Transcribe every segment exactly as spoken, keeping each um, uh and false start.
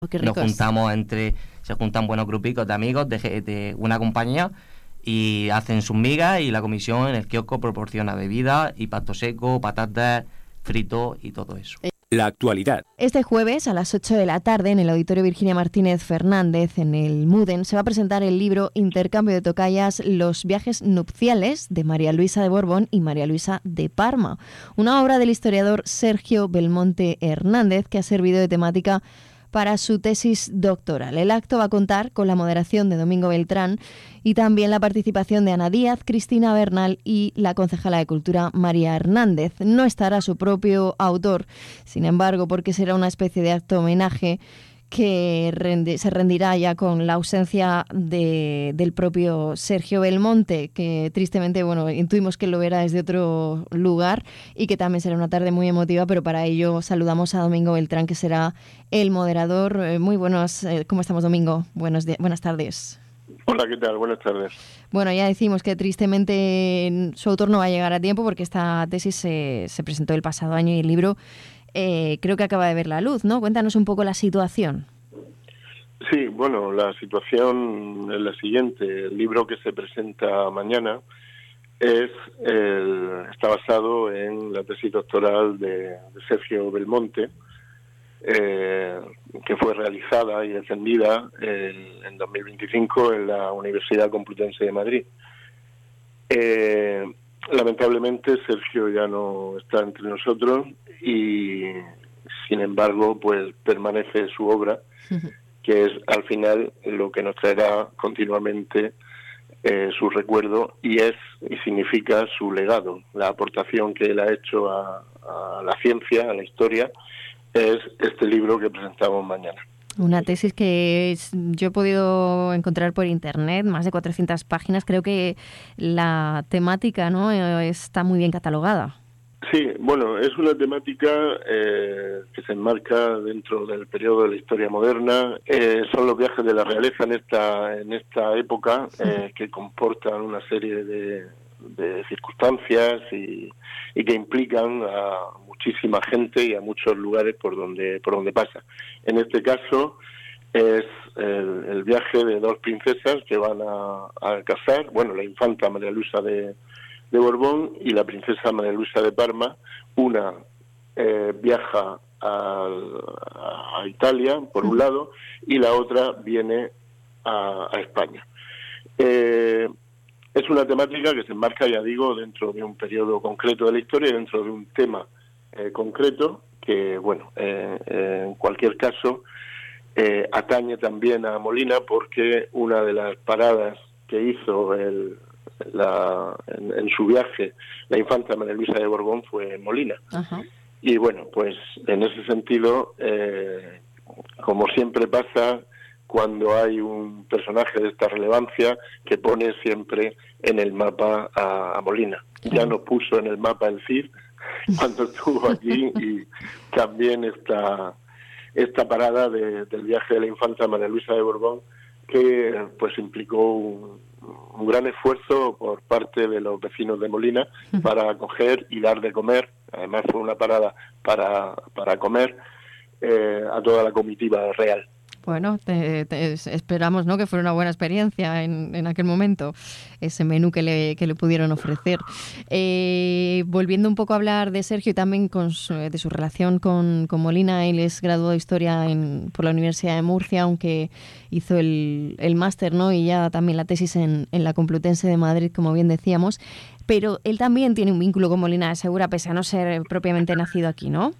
Qué Nos ricos. juntamos entre, se juntan buenos grupicos de amigos de, de una compañía y hacen sus migas, y la comisión en el kiosco proporciona bebidas y pasto seco, patatas, fritos y todo eso. La actualidad. Este jueves a las ocho de la tarde en el Auditorio Virginia Martínez Fernández en el Muden se va a presentar el libro Intercambio de tocayas, los viajes nupciales de María Luisa de Borbón y María Luisa de Parma, una obra del historiador Sergio Belmonte Hernández que ha servido de temática para su tesis doctoral. El acto va a contar con la moderación de Domingo Beltrán y también la participación de Ana Díaz, Cristina Bernal y la concejala de Cultura María Hernández. No estará su propio autor, sin embargo, porque será una especie de acto homenaje que rendi- se rendirá ya con la ausencia de, del propio Sergio Belmonte, que tristemente, bueno, intuimos que lo verá desde otro lugar y que también será una tarde muy emotiva, pero para ello saludamos a Domingo Beltrán, que será el moderador. Eh, muy buenos, eh, ¿cómo estamos, Domingo? Buenos di- buenas tardes. Hola, ¿qué tal? Buenas tardes. Bueno, ya decimos que tristemente su autor no va a llegar a tiempo porque esta tesis se, se presentó el pasado año y el libro eh, creo que acaba de ver la luz, ¿no? Cuéntanos un poco la situación. Sí, bueno, la situación es la siguiente. El libro que se presenta mañana es el, está basado en la tesis doctoral de, de Sergio Belmonte, eh, que fue realizada y defendida en, en dos mil veinticinco en la Universidad Complutense de Madrid. Eh, lamentablemente Sergio ya no está entre nosotros y, sin embargo, pues permanece su obra, que es al final lo que nos traerá continuamente eh, su recuerdo y es y significa su legado, la aportación que él ha hecho a, a la ciencia, a la historia, es este libro que presentamos mañana. Una tesis que es, yo he podido encontrar por internet, más de cuatrocientas páginas. Creo que la temática, ¿no?, está muy bien catalogada. Sí, bueno, es una temática eh, que se enmarca dentro del periodo de la historia moderna. Eh, son los viajes de la realeza en esta en esta época, eh, que comportan una serie de, de circunstancias y, y que implican a muchísima gente y a muchos lugares por donde por donde pasa. En este caso es el, el viaje de dos princesas que van a, a casar, bueno, la infanta María Luisa de de Borbón y la princesa María Luisa de Parma. Una eh, viaja a, a Italia, por un lado, y la otra viene a, a España. Eh, es una temática que se enmarca, ya digo, dentro de un periodo concreto de la historia, dentro de un tema eh, concreto, que, bueno, eh, eh, en cualquier caso, eh, atañe también a Molina, porque una de las paradas que hizo el La, en, en su viaje la infanta María Luisa de Borbón fue en Molina. Ajá. Y bueno, pues en ese sentido, eh, como siempre pasa cuando hay un personaje de esta relevancia, que pone siempre en el mapa a, a Molina. Claro. Ya nos puso en el mapa el Cid cuando estuvo allí, y también esta, esta parada de, del viaje de la infanta María Luisa de Borbón, que pues implicó un un gran esfuerzo por parte de los vecinos de Molina para acoger y dar de comer. Además fue una parada para, para comer eh, a toda la comitiva real. Bueno, te, te, esperamos, ¿no?, que fuera una buena experiencia en, en aquel momento, ese menú que le, que le pudieron ofrecer. Eh, volviendo un poco a hablar de Sergio y también con su, de su relación con, con Molina, él es graduado de Historia en, por la Universidad de Murcia, aunque hizo el, el máster, ¿no?, y ya también la tesis en, en la Complutense de Madrid, como bien decíamos, pero él también tiene un vínculo con Molina de Segura, pese a no ser propiamente nacido aquí, ¿no?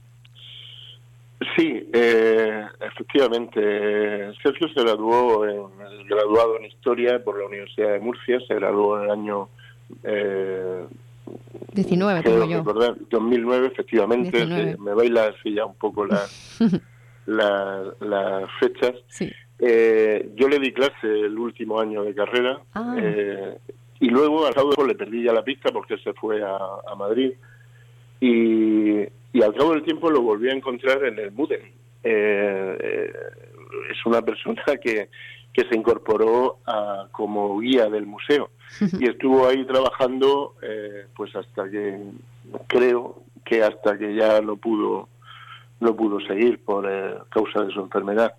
Sí, eh, efectivamente. Sergio se graduó en, graduado en Historia por la Universidad de Murcia, se graduó en el año eh, diecinueve, como yo. Recordar, dos mil nueve, efectivamente. diecinueve. Me baila así ya un poco las la, la fechas. Sí. Eh, yo le di clase el último año de carrera, Ah. eh, y luego al cabo de le perdí ya la pista porque se fue a, a Madrid. Y, y al cabo del tiempo lo volví a encontrar en el Muden. Eh, eh, es una persona que, que se incorporó a, como guía del museo y estuvo ahí trabajando eh, pues hasta que, creo que hasta que ya no pudo no pudo seguir por eh, causa de su enfermedad.